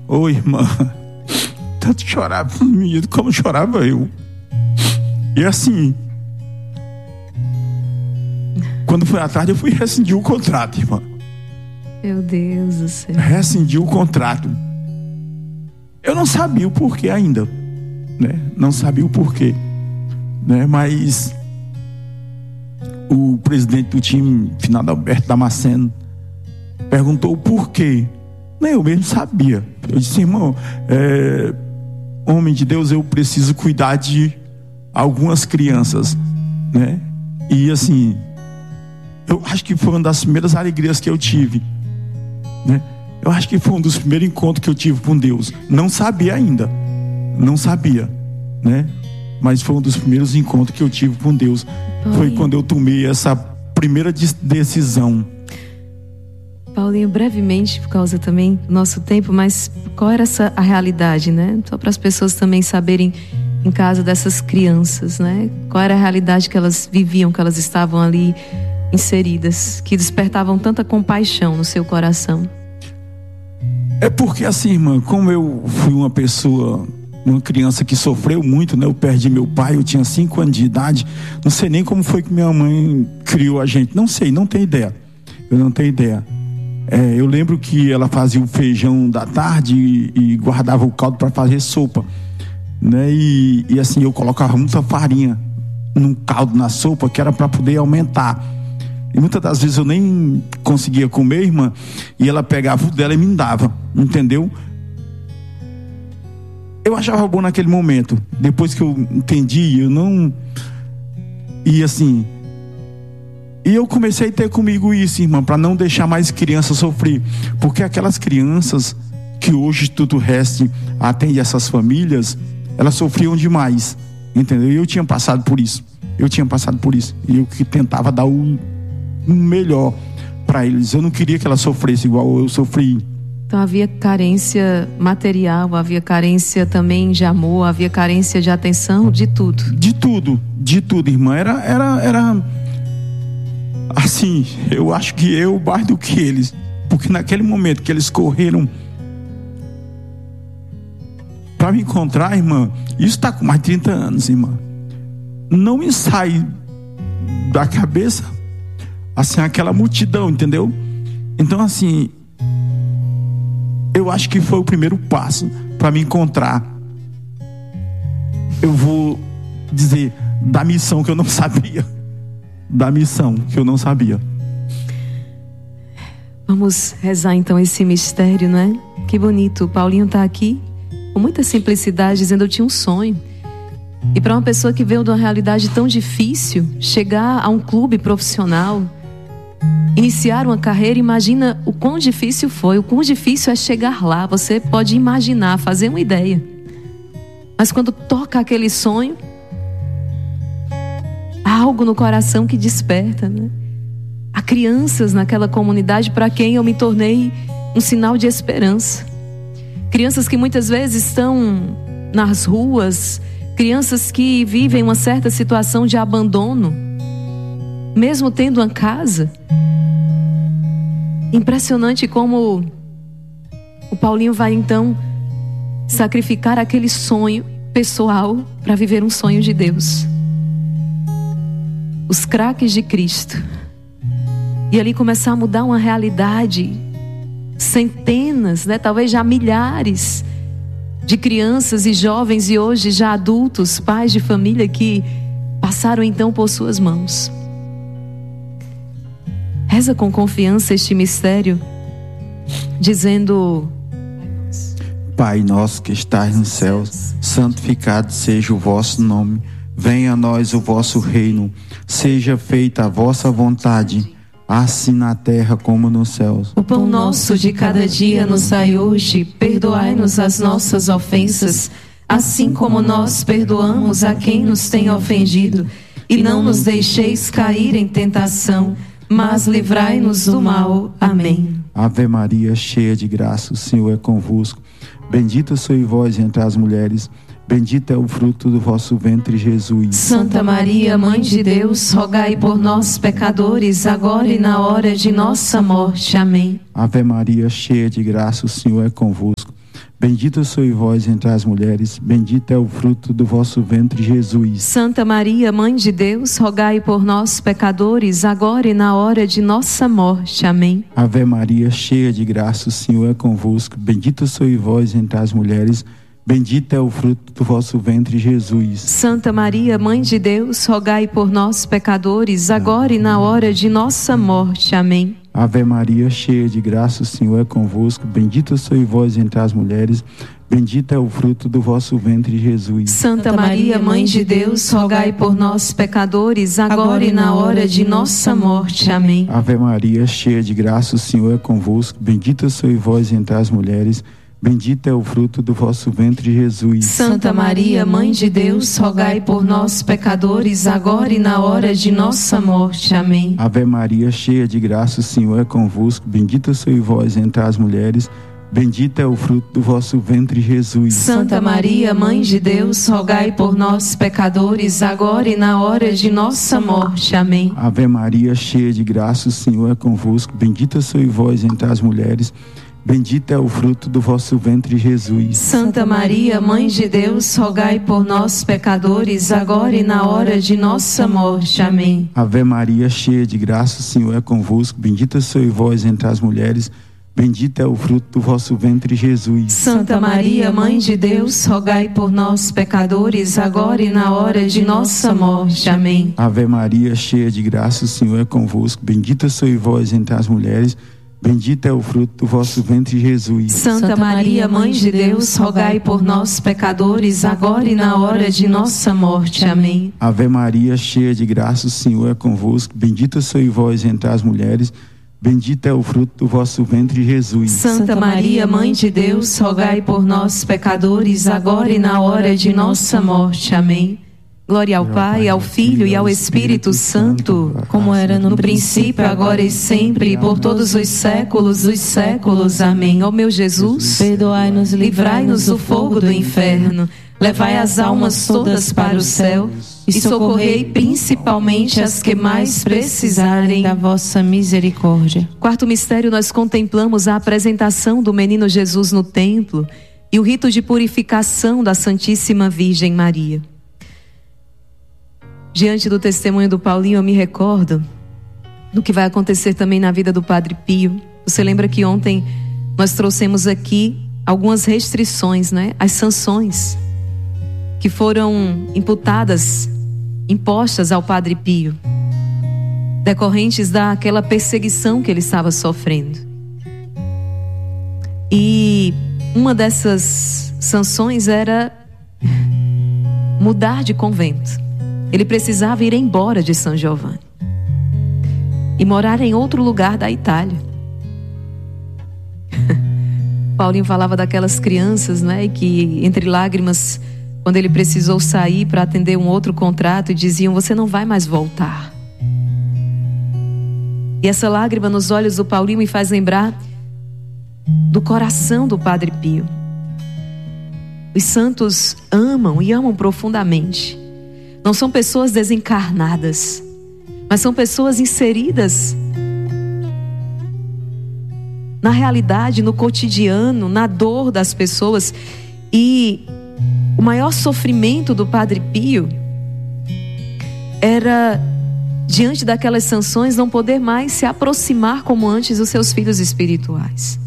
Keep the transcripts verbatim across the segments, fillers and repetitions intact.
Ô irmã, tanto chorava o menino como chorava eu. E assim, quando foi à tarde, eu fui rescindir o contrato, irmã. Meu Deus do céu. Rescindir o contrato. Eu não sabia o porquê ainda, né? Não sabia o porquê, né? Mas o presidente do time, finado Alberto Damasceno, perguntou o porquê. Nem eu mesmo sabia. Eu disse, irmão, é, homem de Deus, eu preciso cuidar de algumas crianças, né? E assim, eu acho que foi uma das primeiras alegrias que eu tive, né? Eu acho que foi um dos primeiros encontros que eu tive com Deus. Não sabia ainda, não sabia, né? Mas foi um dos primeiros encontros que eu tive com Deus. Paulinho. Foi quando eu tomei essa primeira decisão. Paulinho, brevemente, por causa também do nosso tempo, mas qual era essa a realidade, né? Só para as pessoas também saberem em casa dessas crianças, né? Qual era a realidade que elas viviam, que elas estavam ali inseridas, que despertavam tanta compaixão no seu coração? É porque assim, irmã, como eu fui uma pessoa, uma criança que sofreu muito, né? Eu perdi meu pai, eu tinha cinco anos de idade. Não sei nem como foi que minha mãe criou a gente. Não sei, não tenho ideia. Eu não tenho ideia. É, eu lembro que ela fazia o feijão da tarde e, e guardava o caldo para fazer sopa, né? E, e assim, eu colocava muita farinha num caldo na sopa, que era para poder aumentar. E muitas das vezes eu nem conseguia comer, irmã, e ela pegava o dela e me dava, entendeu? Eu achava bom naquele momento. Depois que eu entendi, eu não... E assim... E eu comecei a ter comigo isso, irmã, para não deixar mais crianças sofrer. Porque aquelas crianças que hoje tudo reste atende essas famílias, elas sofriam demais, entendeu? E eu tinha passado por isso. Eu tinha passado por isso. E eu que tentava dar o melhor para eles. Eu não queria que elas sofressem igual eu sofri. Então havia carência material, havia carência também de amor, havia carência de atenção, de tudo. De tudo, de tudo, irmã. Era, era, era assim, eu acho que eu mais do que eles. Porque naquele momento que eles correram para me encontrar, irmã, isso está com mais de trinta anos, irmã. Não me sai da cabeça assim, aquela multidão, entendeu? Então assim, eu acho que foi o primeiro passo para me encontrar. Eu vou dizer da missão que eu não sabia. Da missão que eu não sabia. Vamos rezar então esse mistério, não é? Que bonito, o Paulinho está aqui com muita simplicidade, dizendo: eu tinha um sonho. E para uma pessoa que veio de uma realidade tão difícil, chegar a um clube profissional, iniciar uma carreira, imagina o quão difícil foi, o quão difícil é chegar lá. Você pode imaginar, fazer uma ideia. Mas quando toca aquele sonho, há algo no coração que desperta, né? Há crianças naquela comunidade para quem eu me tornei um sinal de esperança. Crianças que muitas vezes estão nas ruas, crianças que vivem uma certa situação de abandono, mesmo tendo uma casa. Impressionante como o Paulinho vai então sacrificar aquele sonho pessoal para viver um sonho de Deus. Os craques de Cristo. E ali começar a mudar uma realidade. Centenas, né, talvez já milhares de crianças e jovens e hoje já adultos, pais de família que passaram então por suas mãos. Reza com confiança este mistério, dizendo: Pai nosso que estás nos céus, santificado seja o vosso nome. Venha a nós o vosso reino. Seja feita a vossa vontade, assim na terra como nos céus. O pão nosso de cada dia nos dai hoje. Perdoai-nos as nossas ofensas, assim como nós perdoamos a quem nos tem ofendido. E não nos deixeis cair em tentação, mas livrai-nos do mal. Amém. Ave Maria, cheia de graça, o Senhor é convosco. Bendita sois vós entre as mulheres, bendito é o fruto do vosso ventre, Jesus. Santa Maria, Mãe de Deus, rogai por nós, pecadores, agora e na hora de nossa morte. Amém. Ave Maria, cheia de graça, o Senhor é convosco. Bendita sois vós entre as mulheres, bendito é o fruto do vosso ventre, Jesus. Santa Maria, Mãe de Deus, rogai por nós, pecadores, agora e na hora de nossa morte. Amém. Ave Maria, cheia de graça, o Senhor é convosco. Bendita sois vós entre as mulheres, bendito é o fruto do vosso ventre, Jesus. Santa Maria, Mãe de Deus, rogai por nós, pecadores, agora e na hora de nossa morte. Amém. Ave Maria, cheia de graça, o Senhor é convosco. Bendita sois vós entre as mulheres, bendito é o fruto do vosso ventre, Jesus. Santa Maria, Mãe de Deus, rogai por nós, pecadores, agora e na hora de nossa morte. Amém. Ave Maria, cheia de graça, o Senhor é convosco. Bendita sois vós entre as mulheres, bendito é o fruto do vosso ventre, Jesus. Santa Maria, Mãe de Deus, rogai por nós, pecadores, agora e na hora de nossa morte. Amém. Ave Maria, cheia de graça, o Senhor é convosco. Bendita sois vós entre as mulheres, bendito é o fruto do vosso ventre, Jesus. Santa Maria, Mãe de Deus, rogai por nós, pecadores, agora e na hora de nossa morte. Amém. Ave Maria, cheia de graça, o Senhor é convosco. Bendita sois vós entre as mulheres, bendito é o fruto do vosso ventre, Jesus. Santa Maria, Mãe de Deus, rogai por nós, pecadores, agora e na hora de nossa morte. Amém. Ave Maria, cheia de graça, o Senhor é convosco. Bendita sois vós entre as mulheres, bendito é o fruto do vosso ventre, Jesus. Santa Maria, Mãe de Deus, rogai por nós, pecadores, agora e na hora de nossa morte. Amém. Ave Maria, cheia de graça, o Senhor é convosco. Bendita sois vós entre as mulheres, bendito é o fruto do vosso ventre, Jesus. Santa Maria, Mãe de Deus, rogai por nós, pecadores, agora e na hora de nossa morte. Amém. Ave Maria, cheia de graça, o Senhor é convosco. Bendita sois vós entre as mulheres, bendito é o fruto do vosso ventre, Jesus. Santa Maria, Mãe de Deus, rogai por nós, pecadores, agora e na hora de nossa morte. Amém. Glória ao Pai, ao Filho e ao Espírito Santo, como era no princípio, agora e sempre, e por todos os séculos dos séculos. Amém. Ó meu Jesus, perdoai-nos, livrai-nos do fogo do inferno, levai as almas todas para o céu e socorrei principalmente as que mais precisarem da vossa misericórdia. Quarto mistério, nós contemplamos a apresentação do menino Jesus no templo e o rito de purificação da Santíssima Virgem Maria. Diante do testemunho do Paulinho, eu me recordo do que vai acontecer também na vida do Padre Pio. Você lembra que ontem nós trouxemos aqui algumas restrições, né? As sanções que foram imputadas, impostas ao Padre Pio, decorrentes daquela perseguição que ele estava sofrendo. E uma dessas sanções era mudar de convento. Ele precisava ir embora de São Giovanni e morar em outro lugar da Itália. Paulinho falava daquelas crianças, né, que entre lágrimas, quando ele precisou sair para atender um outro contrato, e diziam: você não vai mais voltar. E essa lágrima nos olhos do Paulinho me faz lembrar do coração do Padre Pio. Os santos amam e amam profundamente. Não são pessoas desencarnadas, mas são pessoas inseridas na realidade, no cotidiano, na dor das pessoas. E o maior sofrimento do Padre Pio era, diante daquelas sanções, não poder mais se aproximar como antes dos seus filhos espirituais.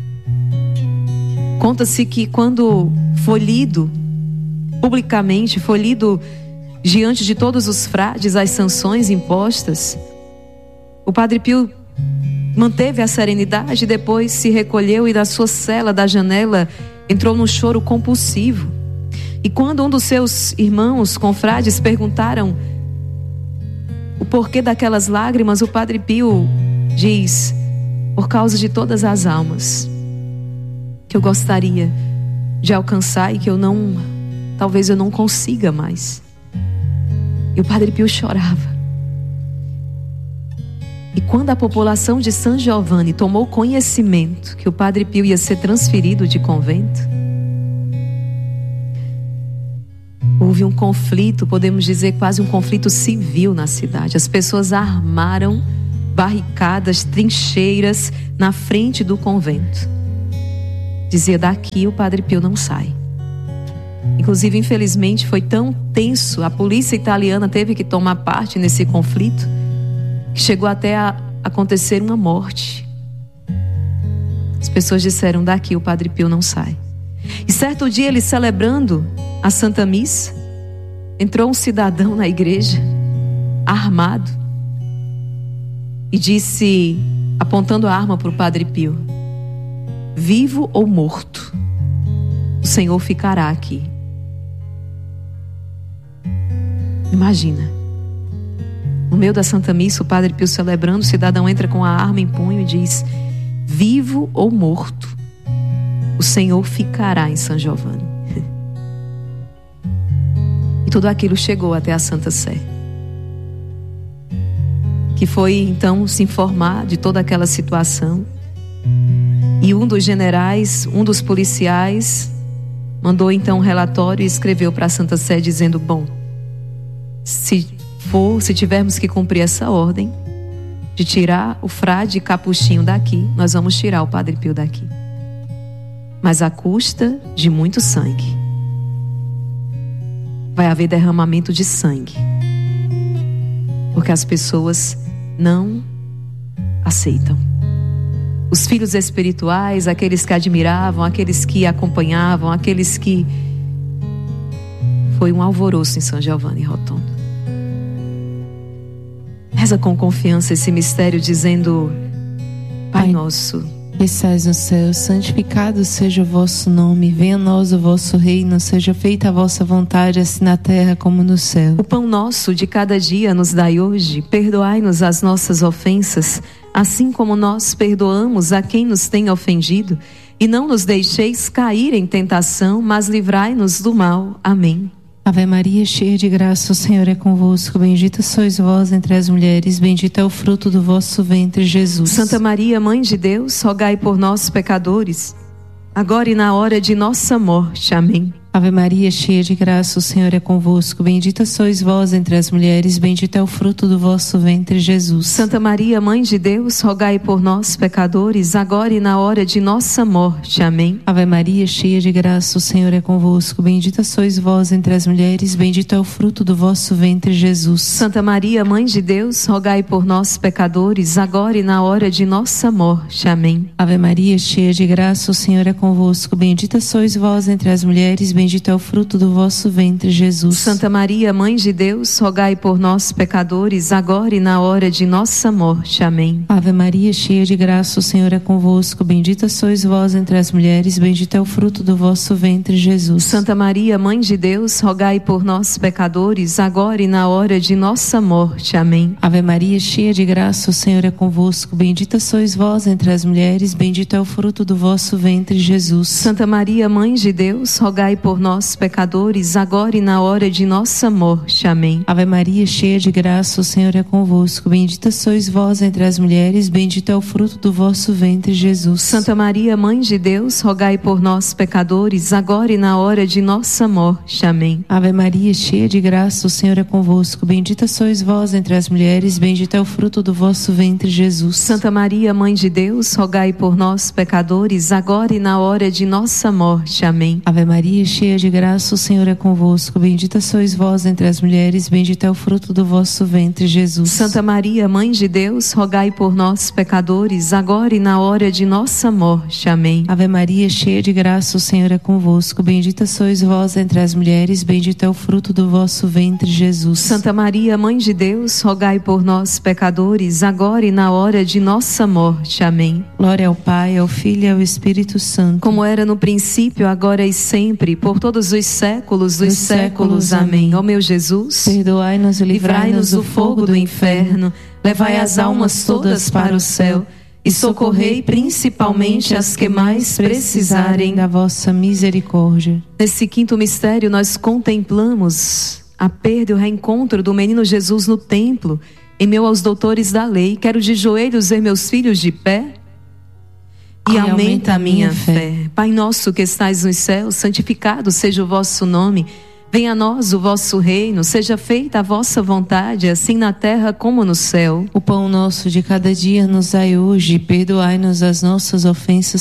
Conta-se que quando foi lido publicamente, foi lido diante de todos os frades as sanções impostas, o Padre Pio manteve a serenidade, depois se recolheu e da sua cela, da janela, entrou num choro compulsivo. E quando um dos seus irmãos confrades perguntaram o porquê daquelas lágrimas, o Padre Pio diz: por causa de todas as almas que eu gostaria de alcançar e que eu não, talvez eu não consiga mais. E o Padre Pio chorava. E quando a população de São Giovanni tomou conhecimento que o Padre Pio ia ser transferido de convento, houve um conflito, podemos dizer quase um conflito civil na cidade. As pessoas armaram barricadas, trincheiras na frente do convento. dizia: daqui o Padre Pio não sai. Inclusive, infelizmente, foi tão tenso, a polícia italiana teve que tomar parte nesse conflito, que chegou até a acontecer uma morte. As pessoas disseram: daqui o Padre Pio não sai. E certo dia, ele celebrando a Santa Missa, entrou um cidadão na igreja, armado, e disse, apontando a arma para o Padre Pio: vivo ou morto, o Senhor ficará aqui. Imagina, no meio da Santa Missa, o Padre Pio celebrando, o cidadão entra com a arma em punho e diz: vivo ou morto, o Senhor ficará em São Giovanni. E tudo aquilo chegou até a Santa Sé, que foi então se informar de toda aquela situação. E um dos generais, um dos policiais, mandou então um relatório e escreveu para a Santa Sé dizendo: bom, se for, se tivermos que cumprir essa ordem de tirar o frade Capuchinho daqui, nós vamos tirar o Padre Pio daqui, mas à custa de muito sangue. Vai haver derramamento de sangue, porque as pessoas não aceitam. Os filhos espirituais, aqueles que admiravam, aqueles que acompanhavam, aqueles que... Foi um alvoroço em São Giovanni Rotondo. Reza com confiança esse mistério dizendo: Pai, Pai nosso, que estais no céu, santificado seja o vosso nome, venha a nós o vosso reino, seja feita a vossa vontade, assim na terra como no céu. O pão nosso de cada dia nos dai hoje, perdoai-nos as nossas ofensas, assim como nós perdoamos a quem nos tem ofendido, e não nos deixeis cair em tentação, mas livrai-nos do mal. Amém. Ave Maria, cheia de graça, o Senhor é convosco. Bendita sois vós entre as mulheres, bendito é o fruto do vosso ventre, Jesus. Santa Maria, Mãe de Deus, rogai por nós, pecadores, agora e na hora de nossa morte. Amém. Ave Maria, cheia de graça, o Senhor é convosco. Bendita sois vós entre as mulheres, bendito é o fruto do vosso ventre, Jesus. Santa Maria, Mãe de Deus, rogai por nós, pecadores, agora e na hora de nossa morte. Amém. Ave Maria, cheia de graça, o Senhor é convosco. Bendita sois vós entre as mulheres, bendito é o fruto do vosso ventre, Jesus. Santa Maria, Mãe de Deus, rogai por nós, pecadores, agora e na hora de nossa morte. Amém. Ave Maria, cheia de graça, o Senhor é convosco. Bendita sois vós entre as mulheres, bendito é o fruto do vosso ventre, Jesus. Santa Maria, Mãe de Deus, rogai por nós, pecadores, agora e na hora de nossa morte. Amém. Ave Maria, cheia de graça, o Senhor é convosco. Bendita sois vós entre as mulheres, bendito é o fruto do vosso ventre, Jesus. Santa Maria, Mãe de Deus, rogai por nós, pecadores, agora e na hora de nossa morte. Amém. Ave Maria, cheia de graça, o Senhor é convosco. Bendita sois vós entre as mulheres, bendito é o fruto do vosso ventre, Jesus. Santa Maria, Mãe de Deus, rogai por nós, pecadores, agora e na hora de nossa morte. Amém. Ave Maria, cheia de graça, o Senhor é convosco. Bendita sois vós entre as mulheres, bendito é o fruto do vosso ventre, Jesus. Santa Maria, Mãe de Deus, rogai por nós, pecadores, agora e na hora de nossa morte. Amém. Ave Maria, cheia de graça, o Senhor é convosco. Bendita sois vós entre as mulheres, bendito é o fruto do vosso ventre, Jesus. Santa Maria, Mãe de Deus, rogai por nós, pecadores, agora e na hora de nossa morte. Amém. Ave Maria, cheia de graça, o Senhor é convosco. Bendita sois vós entre as mulheres, bendito é o fruto do vosso ventre, Jesus. Santa Maria, Mãe de Deus, rogai por nós, pecadores, agora e na hora de nossa morte. Amém. Ave Maria, cheia de graça, o Senhor é convosco. Bendita sois vós entre as mulheres, bendito é o fruto do vosso ventre, Jesus. Santa Maria, Mãe de Deus, rogai por nós, pecadores, agora e na hora de nossa morte. Amém. Glória ao Pai, ao Filho e ao Espírito Santo, como era no princípio, agora e sempre, por todos os séculos dos séculos. Amém. Ó meu Jesus, perdoai-nos e livrai-nos do fogo do inferno, levai as almas todas para o céu e socorrei principalmente as que mais precisarem da vossa misericórdia. Nesse quinto mistério nós contemplamos a perda e o reencontro do menino Jesus no templo. Em meio aos doutores da lei, quero de joelhos ver meus filhos de pé e aumenta a minha fé. Pai nosso que estais nos céus, santificado seja o vosso nome. Venha a nós o vosso reino, seja feita a vossa vontade, assim na terra como no céu. O pão nosso de cada dia nos dai hoje, perdoai-nos as nossas ofensas,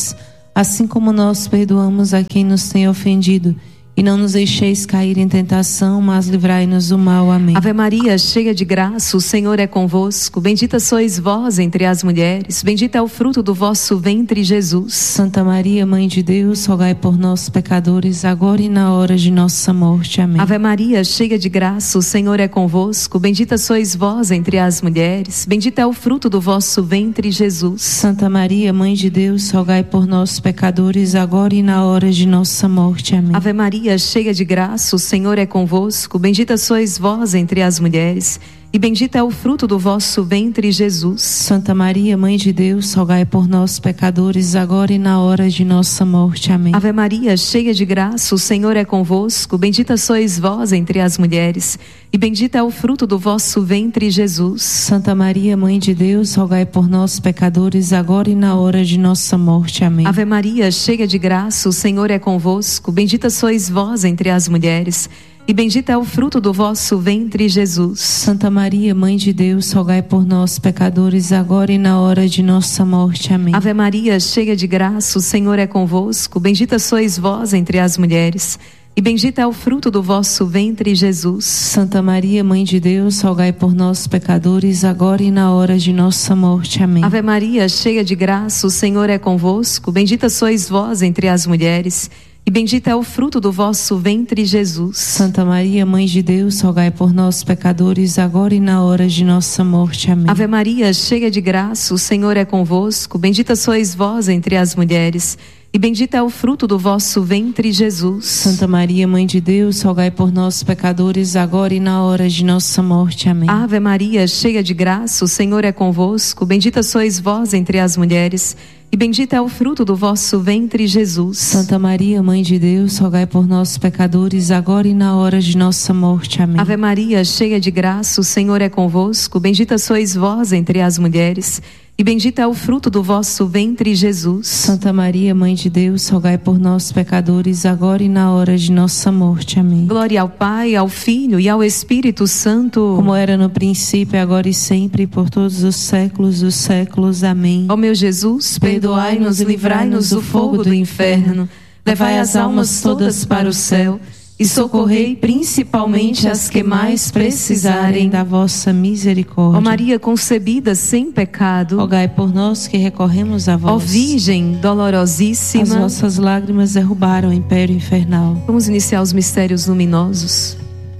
assim como nós perdoamos a quem nos tem ofendido. E não nos deixeis cair em tentação, mas livrai-nos do mal. Amém. Ave Maria, cheia de graça, o Senhor é convosco. Bendita sois vós entre as mulheres. Bendito é o fruto do vosso ventre, Jesus. Santa Maria, Mãe de Deus, rogai por nós, pecadores, agora e na hora de nossa morte. Amém. Ave Maria, cheia de graça, o Senhor é convosco. Bendita sois vós entre as mulheres. Bendito é o fruto do vosso ventre, Jesus. Santa Maria, Mãe de Deus, rogai por nós, pecadores, agora e na hora de nossa morte. Amém. Ave Maria, cheia de graça, o Senhor é convosco. Bendita sois vós entre as mulheres. E bendito é o fruto do vosso ventre, Jesus. Santa Maria, Mãe de Deus, rogai por nós, pecadores, agora e na hora de nossa morte. Amém. Ave Maria, cheia de graça, o Senhor é convosco. Bendita sois vós entre as mulheres. E bendito é o fruto do vosso ventre, Jesus. Santa Maria, Mãe de Deus, rogai por nós, pecadores, agora e na hora de nossa morte. Amém. Ave Maria, cheia de graça, o Senhor é convosco. Bendita sois vós entre as mulheres. E bendito é o fruto do vosso ventre, Jesus. Santa Maria, Mãe de Deus, rogai por nós, pecadores, agora e na hora de nossa morte. Amém. Ave Maria, cheia de graça, o Senhor é convosco. Bendita sois vós entre as mulheres. E bendito é o fruto do vosso ventre, Jesus. Santa Maria, Mãe de Deus, rogai por nós, pecadores, agora e na hora de nossa morte. Amém. Ave Maria, cheia de graça, o Senhor é convosco. Bendita sois vós entre as mulheres. E bendito é o fruto do vosso ventre, Jesus. Santa Maria, Mãe de Deus, rogai por nós, pecadores, agora e na hora de nossa morte. Amém. Ave Maria, cheia de graça, o Senhor é convosco. Bendita sois vós entre as mulheres. E bendito é o fruto do vosso ventre, Jesus. Santa Maria, Mãe de Deus, rogai por nós, pecadores, agora e na hora de nossa morte. Amém. Ave Maria, cheia de graça, o Senhor é convosco. Bendita sois vós entre as mulheres. E bendito é o fruto do vosso ventre, Jesus. Santa Maria, Mãe de Deus, rogai por nós, pecadores, agora e na hora de nossa morte. Amém. Ave Maria, cheia de graça, o Senhor é convosco. Bendita sois vós entre as mulheres. E bendito é o fruto do vosso ventre, Jesus. Santa Maria, Mãe de Deus, rogai por nós, pecadores, agora e na hora de nossa morte. Amém. Glória ao Pai, ao Filho e ao Espírito Santo, como era no princípio, agora e sempre, por todos os séculos dos séculos. Amém. Ó meu Jesus, perdoai-nos e livrai-nos do fogo do inferno. Levai as almas todas para o céu e socorrei principalmente as que mais precisarem da vossa misericórdia. Ó Maria concebida sem pecado, rogai por nós que recorremos a vós. Ó Virgem dolorosíssima, as vossas lágrimas derrubaram o império infernal. Vamos iniciar os mistérios luminosos.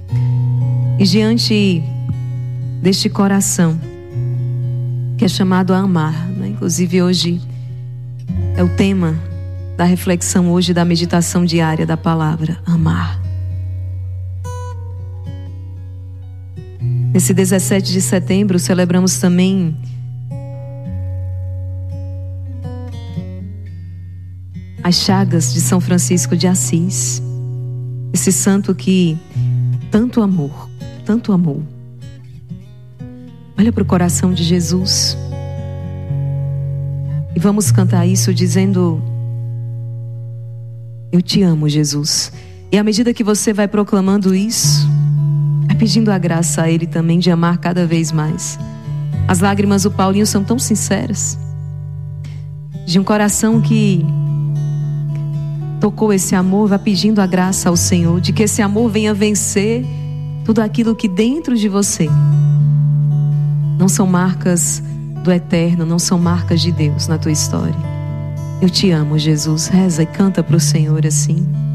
E diante deste coração que é chamado a amar, né? Inclusive hoje é o tema da reflexão hoje, da meditação diária da palavra, amar. Nesse dezessete de setembro celebramos também as chagas de São Francisco de Assis, esse santo que tanto amou, tanto amou. Olha para o coração de Jesus e vamos cantar isso dizendo: eu te amo, Jesus. E à medida que você vai proclamando isso, vai pedindo a graça a Ele também de amar cada vez mais. As lágrimas do Paulinho são tão sinceras, de um coração que tocou esse amor, vai pedindo a graça ao Senhor, de que esse amor venha vencer tudo aquilo que dentro de você não são marcas do eterno, não são marcas de Deus na tua história. Eu te amo, Jesus. Reza e canta para o Senhor assim.